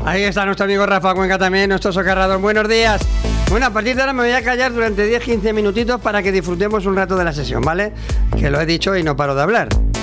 Ahí está nuestro amigo Rafa Cuenca también, nuestro socarrador. Buenos días. Bueno, a partir de ahora me voy a callar durante 10-15 minutitos para que disfrutemos un rato de la sesión, ¿vale? Que lo he dicho y no paro de hablar.